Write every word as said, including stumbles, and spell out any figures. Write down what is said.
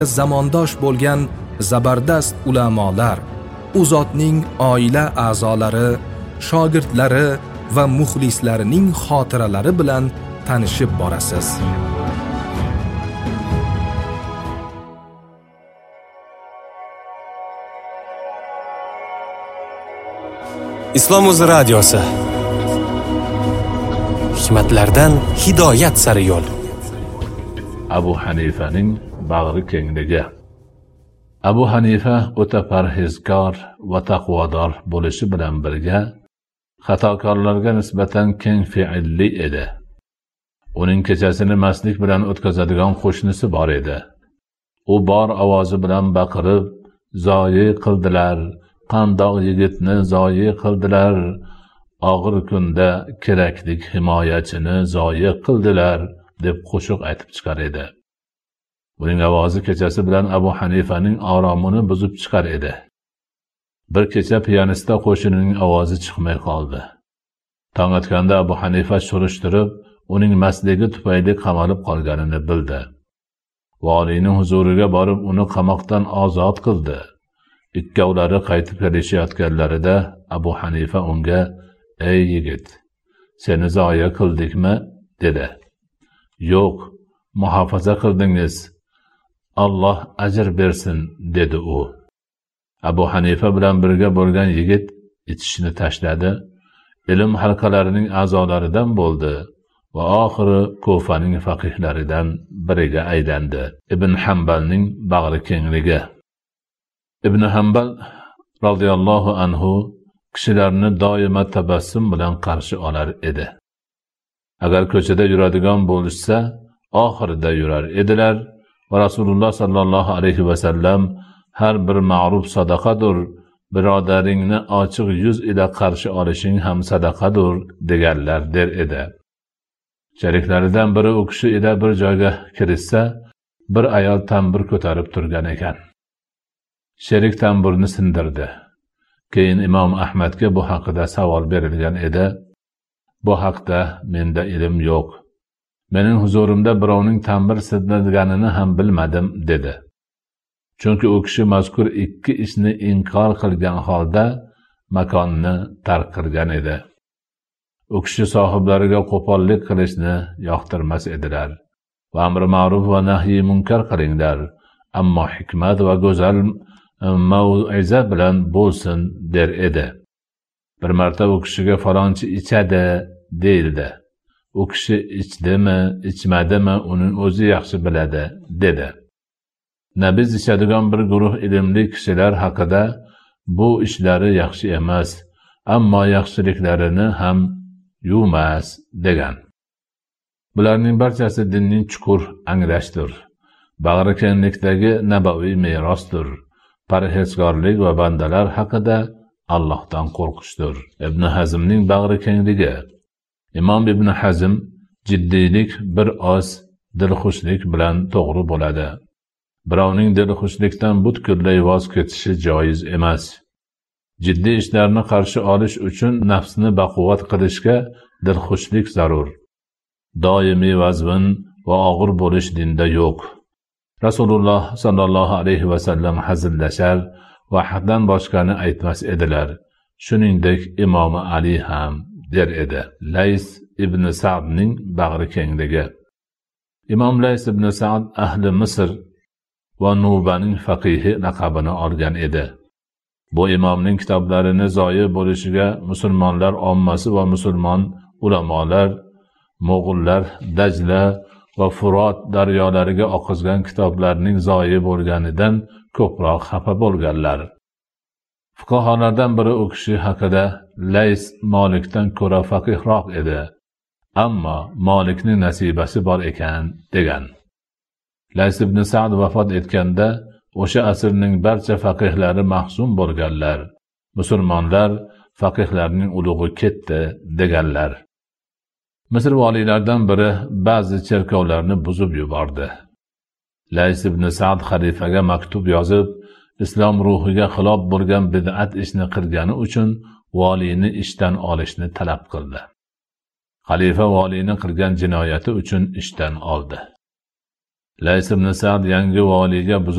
zamondosh bo'lgan zabardast ulamolar, u zotning oila a'zolari, shogirdlari va muxlislarining xotiralari bilan tanishib borasiz. Islom o'zi radiosi. Hikmatlardan hidoyat sari yo'l. Abu Hanifaning bag'ri kengligi. Abu Hanifa o'ta parhezkor va taqvodor bo'lishi bilan birga xatokorlarga nisbatan keng fe'illi edi. Uning kechasini mastlik bilan o'tkazadigan qo'shnisi bor edi. U bor ovozi bilan baqirib, "Zoyi qildilar, qandoq yigitni zoyi qildilar, og'ir kunda keraklik himoyachini zoyi qildilar" deb qo'shiq aytib chiqar edi. Uning ovozi kechasi bilan Abu Hanifaning oromini buzib chiqar edi. Bir kecha piyanista qo'shinining ovozi chiqmay qoldi. Tong otganda Abu Hanifa surishtirib, uning mastligi tufayli qamalib qolganini bildi. Valiyning huzuriga borib, uni qamoqdan ozod qildi. Ikkovlari qaytib kelishayotganlarida Abu Hanifa unga: "Ey yigit, seni zoya qildikmi?" dedi. "Yo'q, muhofaza qildingiz. Alloh ajr bersin", dedi u. Abu Hanifa bilan birga bo'lgan yigit ichishni tashladi, ilm halqalarining a'zolaridan bo'ldi va oxiri Kufaning faqihlaridan biriga aylandi. Ibn Hanbalning bag'ri kengligi. Ibn Hanbal radhiyallohu anhu kishilarni doimo tabassum bilan qarshi olar edi. Agar ko'chada yuradigan bo'lishsa, oxirida yurar edilar va Rasululloh sallallohu alayhi va sallam har bir ma'ruf sadaqadir, birodaringni ochiq yuz ila qarshi olishing ham sadaqadir deganlar der edi. Sheriklaridan biri u kishi ila bir joyga kirishsa, bir ayol tambur ko'tarib turgan ekan. Sherik tamburni sindirdi. Keyin Imom Ahmadga bu haqida savol berilgan edi. "Bu haqda menda ilm yo'q. Mening huzurimda birovning tambur sindirganini ham bilmadim", dedi. Chunki u kishi mazkur ikki ishni inkor qilgan holda makonni tark qilgan edi. U kishi sohiblariga qo'pollik qilishni yoqtirmas edilar. Va amri ma'ruf va nahyi munkar qilinglar, ammo hikmat va go'zal mau'iza bilan bo'lsin der edi. Bir marta u kishiga falonchi ichadi deyildi. U kishi ichdimi, ichmadimi, uning o'zi yaxshi biladi, dedi. Nabiz ichadigan bir guruh ilmli kishilar haqida bu ishlari yaxshi emas, ammo yaxshiliklarini ham yumas degan. Bularning barchasi dinning chuqur anglashdir. Bag'ri kenglikdagi nabaviy merosdir. Parhezkorlik va bandalar haqida Allohdan qo'rqishdir. Ibn Hazmning bag'ri kengligi. Imom Ibn Hazm jiddiylik bir oz dilxushlik bilan to'g'ri bo'ladi. Birovning dilxushlikdan butkul voz kechishi joiz emas. Jiddiy ishlarni qarshi olish uchun nafsni baquvvat qilishga dilxushlik zarur. Doimiy vazmin va og'ir bo'lish dinda yo'q. Rasululloh sallallohu alayhi va sallam hazillashar va haddan boshqani aytmas edilar. Shuningdek Imom Ali ham der edi. Lays ibn Sa'dning bag'ri kengligi. Imom Lays ibn Sa'd ahli Misr va Nubaning faqihi laqabini olgan edi. Bu imomning kitoblarini zoyi bo'lishiga musulmonlar ommasi va musulmon ulamolar, Mo'g'ullar Dajla va Furot daryolariga oqizgan kitoblarning zoyi bo'lganidan ko'proq xafa bo'lganlar. Fuqaholardan biri u kishi haqida Lays Molikdan ko'ra faqihroq edi, ammo Molikning nasibasi bor ekan degan. Lays ibn Sa'd vafot etganda o'sha asrning barcha faqihlari mahzun bo'lganlar. Musulmonlar faqihlarning ulug'i ketdi deganlar. Misr valiylaridan biri ba'zi cherkovlarni buzib yubordi. Lays ibn Sa'd xalifaga maktub yozib, islom ruhiga xilof bo'lgan bid'at ishni qilgani uchun valiyni ishdan olishni talab qildi. Xalifa valiyni qilgan jinoyati uchun ishdan oldi. Lays ibn Sa'd yangi valiyga